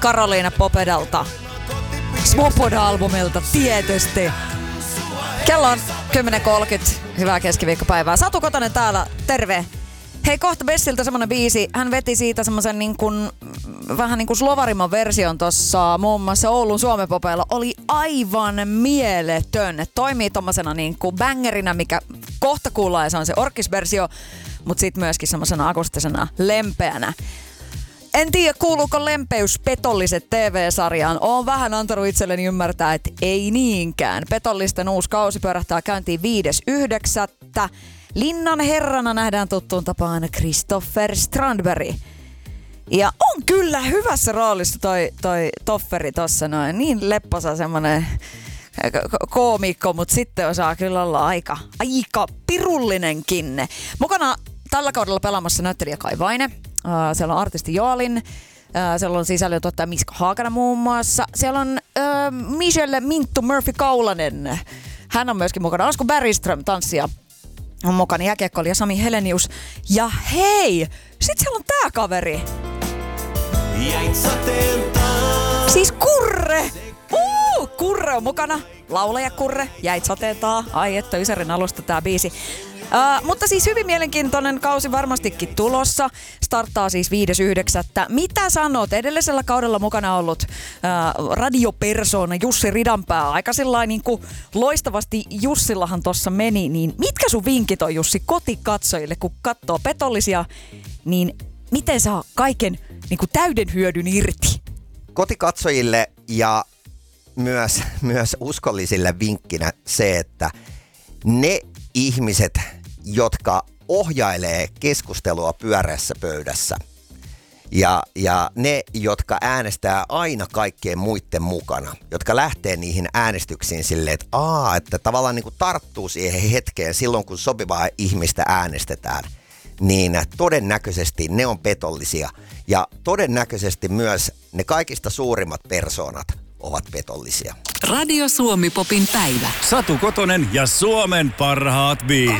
Karoliina Popedalta. Svoboda-albumilta tietysti. Kello on 10.30. Hyvää keskiviikkopäivää. Satu Kotonen täällä. Terve. Hei, kohta Bessiltä semmonen biisi. Hän veti siitä semmosen vähän niin kuin slovarimman version tossa muun muassa Oulun Suomi-popeilla. Oli aivan mieletön. Toimii tommosena niin kuin bangerinä, mikä kohta kuullaan, ja se on se orkkisversio, mut sit myöskin semmosena akustisena lempeänä. En tiedä, kuuluuko lempeys Petolliset TV-sarjaan. Oon vähän antanut itselleni ymmärtää, että ei niinkään. Petollisten uusi kausi pyörähtää käyntiin 5.9. Linnan herrana nähdään tuttuun tapaan Christopher Strandberg. Ja on kyllä hyvässä roolissa toi Tofferi tossa noin. Niin lepposa semmonen koomikko, mut sitten osaa kyllä olla aika pirullinenkin. Mukana tällä kaudella pelaamassa näyttelijä Kai Vaine. Siellä on artisti Joalin. Siellä on sisällöntuottaja Miska Haakana muun muassa. Siellä on Michelle Minttu Murphy Kaulanen. Hän on myöskin mukana. Asko Bergström, tanssija, on mukana. Jääkiekkoilija Sami Helenius. Ja hei! Sit siellä on tää kaveri. Siis Kurre! Kurre on mukana. Laulaja Kurre. Jäit sateentaa. Ai että Ysärin alusta tää biisi. Mutta siis hyvin mielenkiintoinen kausi varmastikin tulossa. Starttaa siis 5.9. Mitä sanot? Edellisellä kaudella mukana ollut radiopersona Jussi Ridanpää. Aika sellainen niin kuin loistavasti Jussillahan tossa meni. Niin mitkä sun vinkit on, Jussi, kotikatsojille, kun katsoo Petollisia? Niin miten saa kaiken niin kuin täyden hyödyn irti? Kotikatsojille ja myös uskollisille vinkkinä se, että ne ihmiset, jotka ohjailee keskustelua pyöreässä pöydässä ja ne, jotka äänestää aina kaikkien muiden mukana, jotka lähtee niihin äänestyksiin silleen, että tavallaan niin kuin tarttuu siihen hetkeen silloin, kun sopivaa ihmistä äänestetään, niin todennäköisesti ne on petollisia ja todennäköisesti myös ne kaikista suurimmat persoonat ovat petollisia. Radio Suomi Popin päivä. Satu Kotonen ja Suomen parhaat biisit.